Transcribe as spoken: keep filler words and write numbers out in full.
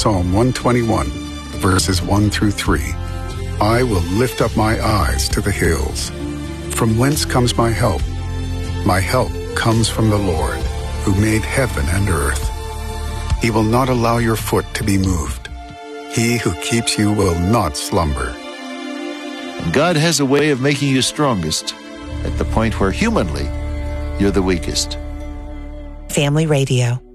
Psalm one twenty-one, verses one through three. I will lift up my eyes to the hills. From whence comes my help? My help comes from the Lord, who made heaven and earth. He will not allow your foot to be moved. He who keeps you will not slumber. God has a way of making you strongest at the point where humanly you're the weakest. Family Radio.